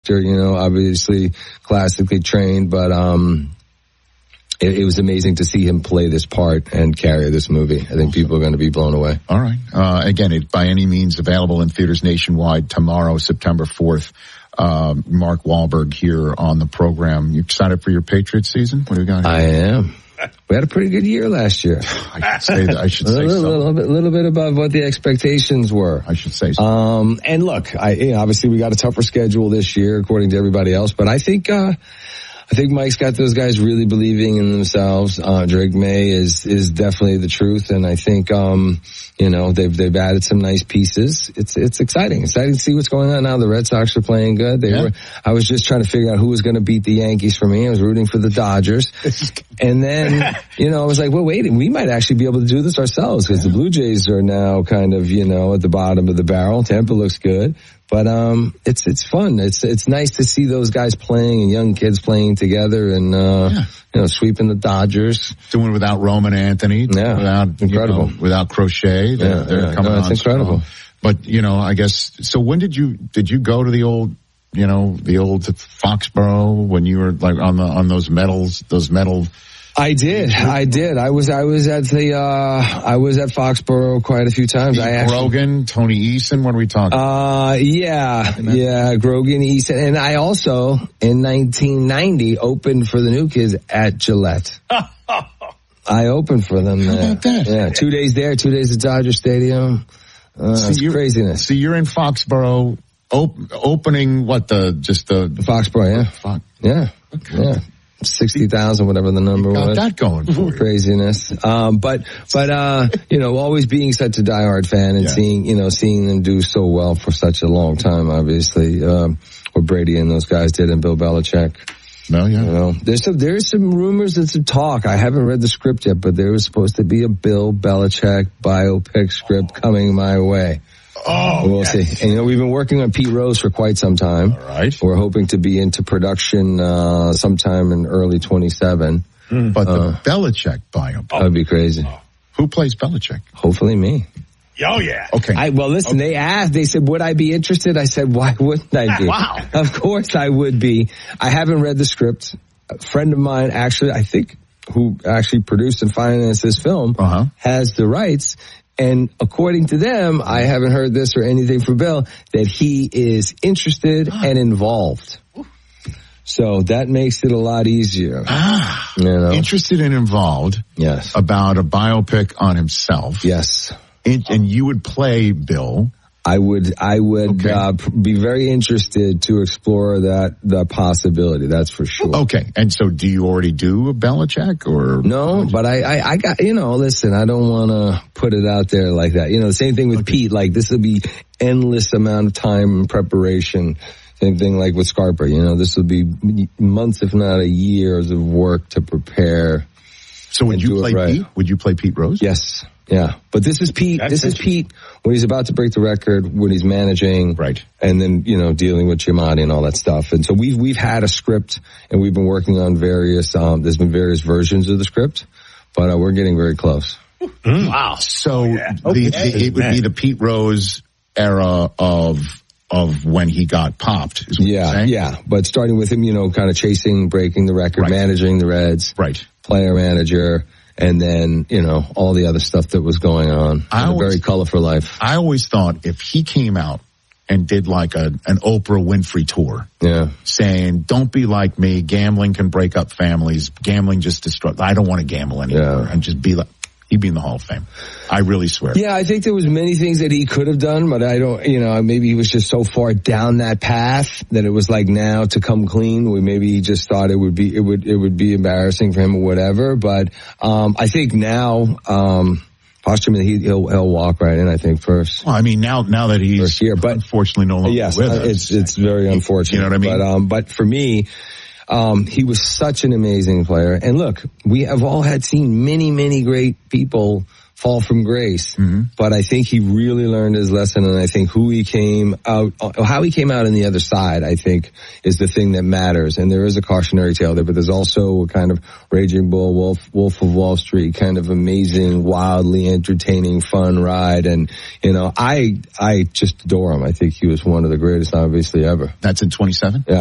actor, obviously classically trained, but it was amazing to see him play this part and carry this movie. I think people are going to be blown away. All right. Again, it by any means available in theaters nationwide tomorrow, September 4th. Mark Wahlberg here on the program. You excited for your Patriots season? What do we got here? I am. We had a pretty good year last year. I should say so. A little bit above what the expectations were. I should say so. And look, obviously we got a tougher schedule this year according to everybody else, but I think Mike's got those guys really believing in themselves. Drake May is definitely the truth, and I think they've added some nice pieces. It's exciting. Exciting to see what's going on now. The Red Sox are playing good. I was just trying to figure out who was going to beat the Yankees for me. I was rooting for the Dodgers, and then I was like, well, wait, we might actually be able to do this ourselves because the Blue Jays are now kind of at the bottom of the barrel. Tampa looks good. But it's fun. It's nice to see those guys playing and young kids playing together and sweeping the Dodgers. Doing without Roman Anthony. Yeah, without incredible. Without Crochet. They're coming on. It's incredible. But I guess so. When did you go to the old Foxborough when you were like on those metal? I did. I was at Foxborough quite a few times. Grogan, Tony Eason, what are we talking? Grogan, Eason, and I also in 1990 opened for the New Kids at Gillette. I opened for them there. How about that? Yeah, 2 days there, 2 days at Dodger Stadium. It's craziness. So you're in Foxborough opening the Foxborough, yeah. Okay. Yeah. 60,000, whatever the number was. Got that going for you. Craziness. But always being such a diehard fan and seeing them do so well for such a long time, obviously, what Brady and those guys did and Bill Belichick. No, yeah. There's some rumors and some talk. I haven't read the script yet, but there was supposed to be a Bill Belichick biopic script coming my way. Oh, we'll see. And we've been working on Pete Rose for quite some time. All right. We're hoping to be into production sometime in early 27. But the Belichick biopic. That would be crazy. Who plays Belichick? Hopefully me. Oh, yeah. Okay. They said, would I be interested? I said, why wouldn't I be? Wow. Of course I would be. I haven't read the script. A friend of mine, actually, I think, who actually produced and financed this film, has the rights. And according to them, I haven't heard this or anything from Bill, that he is interested and involved. So that makes it a lot easier. Interested and involved. Yes. About a biopic on himself. Yes. And you would play Bill. I would be very interested to explore the possibility. That's for sure. Okay. And so do you already do a Belichick or? No, but I got, listen, I don't want to put it out there like that. The same thing with Pete, like this will be endless amount of time and preparation. Same thing like with Scarpa, this will be months, if not a years of work to prepare. So would you play Pete? Would you play Pete Rose? Yes. Yeah, but this is Pete. This is Pete when he's about to break the record, when he's managing, right? And then dealing with Giamatti and all that stuff. And so we've had a script, and we've been working on various. There's been various versions of the script, but we're getting very close. Wow! So it would be the Pete Rose era of when he got popped. Is what you're saying? Yeah. But starting with him, kind of chasing, breaking the record, managing the Reds, right? Player manager. And then, all the other stuff that was going on. A very colorful life. I always thought if he came out and did like an Oprah Winfrey tour, saying, don't be like me, gambling can break up families, gambling just destroys, I don't want to gamble anymore, and just be like, he'd be in the Hall of Fame. I really swear. Yeah, I think there was many things that he could have done, but I don't, maybe he was just so far down that path that it was like now to come clean. Maybe he just thought it would be embarrassing for him or whatever. But, I think now, posthumously he'll walk right in, I think, first. Well, I mean, now that he's first year, but unfortunately no longer with us. It's very unfortunate. You know what I mean? But for me, he was such an amazing player. And look, we have all seen many, many great people fall from grace. Mm-hmm. But I think he really learned his lesson, and I think how he came out on the other side, I think, is the thing that matters. And there is a cautionary tale there, but there's also a kind of Raging Bull, Wolf of Wall Street, kind of amazing, wildly entertaining, fun ride. And, I just adore him. I think he was one of the greatest, obviously, ever. That's in 27? Yeah.